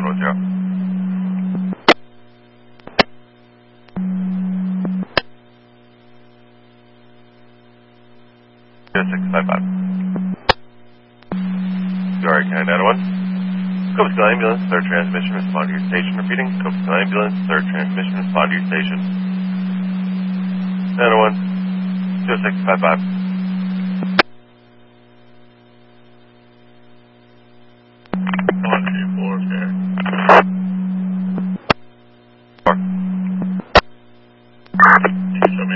110. 0655. Sorry, can I 901? Coastal Ambulance, third transmission, respond to your station. Repeating, Coastal Ambulance, third transmission, respond to your station. 901, 0655.